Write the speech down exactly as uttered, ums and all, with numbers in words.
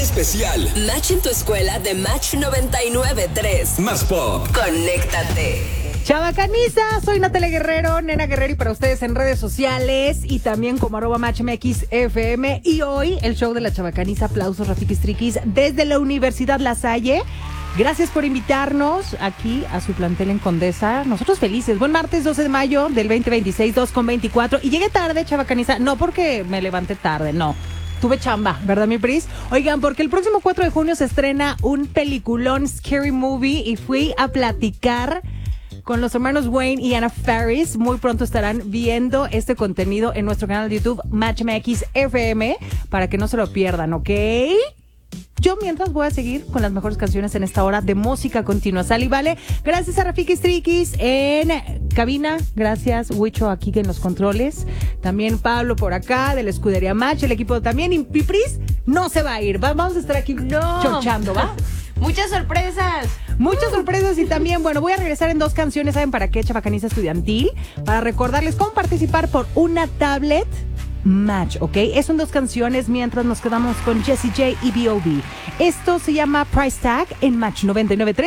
especial. Match en tu escuela de Match noventa y nueve punto tres. Más pop. Conéctate. Chavacaniza, soy Natalia Guerrero, Nena Guerrero, y para ustedes en redes sociales y también como arroba matchmxfm. Y hoy el show de la Chavacaniza, aplausos Rafiquis Triquis desde la Universidad La Salle. Gracias por invitarnos aquí a su plantel en Condesa. Nosotros felices. Buen martes doce de mayo del veinte veintiséis, dos con veinticuatro. Y llegué tarde, Chavacaniza, no porque me levanté tarde, no. Tuve chamba, ¿verdad, mi Pris? Oigan, porque el próximo cuatro de junio se estrena un peliculón, Scary Movie, y fui a platicar con los hermanos Wayne y Anna Faris. Muy pronto estarán viendo este contenido en nuestro canal de YouTube, MatchMXFM, para que no se lo pierdan, ¿ok? Yo mientras voy a seguir con las mejores canciones en esta hora de música continua. ¿Sale y vale? Gracias a Rafiquis Triquis en cabina. Gracias, Huicho, aquí en los controles. También Pablo por acá, de la Escudería Match. El equipo también. Y Pipris no se va a ir. Va, vamos a estar aquí no. chorchando, ¿va? Muchas sorpresas. Muchas uh. sorpresas y también, bueno, voy a regresar en dos canciones. ¿Saben para qué? Chavacaniza Estudiantil. Para recordarles cómo participar por una tablet Match, ¿ok? Es son dos canciones mientras nos quedamos con Jessie J y B O B. Esto se llama Price Tag en Match noventa y nueve punto tres.